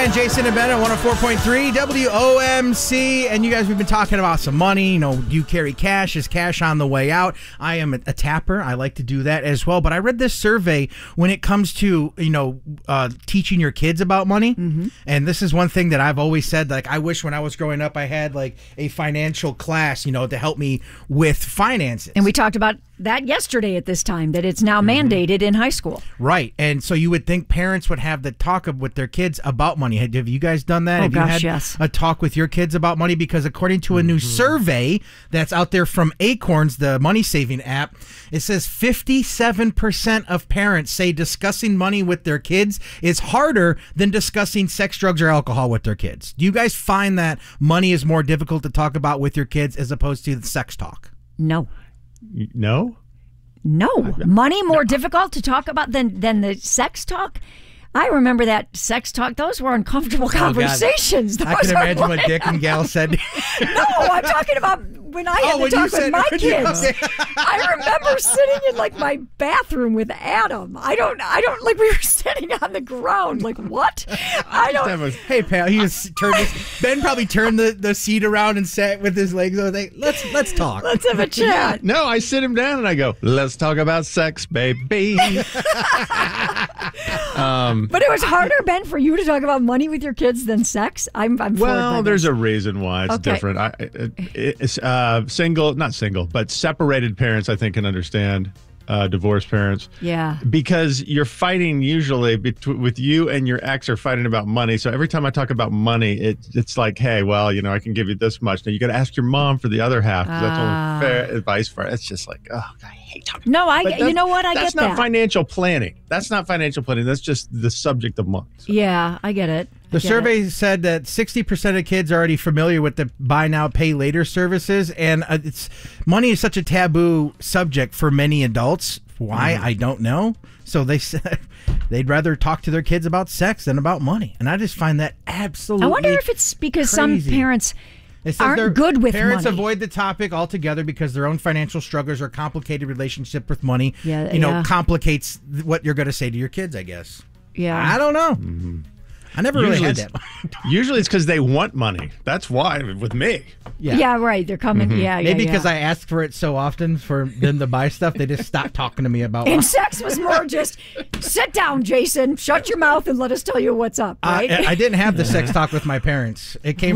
and Jason and Ben at 104.3 WOMC. And you guys, we've been talking about some money. You know, do you carry cash? Is cash on the way out? I am a tapper. I like to do that as well. But I read this survey when it comes to, teaching your kids about money. Mm-hmm. And this is one thing that I've always said, like, I wish when I was growing up I had like a financial class, to help me with finances. And we talked about that yesterday at this time, that it's now mandated in high school. Right. And so you would think parents would have the talk with their kids about money. Have you guys done that? Oh, have gosh, you had yes. a talk with your kids about money? Because according to a new survey that's out there from Acorns, the money saving app, it says 57% of parents say discussing money with their kids is harder than discussing sex, drugs, or alcohol with their kids. Do you guys find that money is more difficult to talk about with your kids as opposed to the sex talk? No. No? No. Money more difficult to talk about than the sex talk? I remember that sex talk. Those were uncomfortable conversations. I can imagine what Dick and Gal said. No, I'm talking about when I had to talk with my kids. I remember sitting in like my bathroom with Adam. I don't like, we were sitting on the ground. Like, what? Hey, pal, Ben probably turned the seat around and sat with his legs over. Like, let's talk. Let's have a chat. No, I sit him down and I go, let's talk about sex, baby. But it was harder, Ben, for you to talk about money with your kids than sex? I'm well, there's a reason why it's different. Not single, but separated parents, I think, can understand. Divorced parents. Yeah. Because you're fighting usually with you and your ex are fighting about money. So every time I talk about money, it's like, hey, well, I can give you this much. Now you got to ask your mom for the other half. That's only fair advice for it. It's just like, oh, God, I hate talking. No, you know what? I get that. That's not financial planning. That's not financial planning. That's just the subject of money. So. Yeah, I get it. The survey said that 60% of kids are already familiar with the buy now, pay later services, and money is such a taboo subject for many adults. Why? I don't know. So they said they'd rather talk to their kids about sex than about money, and I just find that absolutely. I wonder if it's because some parents aren't good with parents money. Avoid the topic altogether because their own financial struggles or complicated relationship with money. Complicates what you're going to say to your kids, I guess. Yeah, I don't know. Mm-hmm. I never really had that. Usually it's because they want money. That's why with me. Yeah, right. They're coming. Mm-hmm. Maybe because I ask for it so often for them to buy stuff, they just stop talking to me about And sex was more just, sit down, Jason, shut your mouth and let us tell you what's up, right? I didn't have the sex talk with my parents. It came